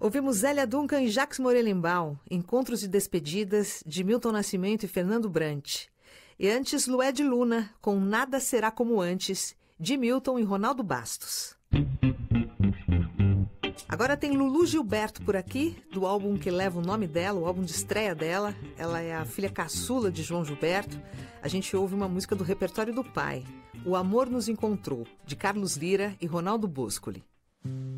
Ouvimos Zélia Duncan e Jacques Morelenbaum, Encontros e Despedidas, de Milton Nascimento e Fernando Brant. E antes, Lued Luna, com Nada Será Como Antes, de Milton e Ronaldo Bastos. Agora tem Lulu Gilberto por aqui, do álbum que leva o nome dela, o álbum de estreia dela. Ela é a filha caçula de João Gilberto. A gente ouve uma música do repertório do pai, O Amor Nos Encontrou, de Carlos Lira e Ronaldo Boscoli.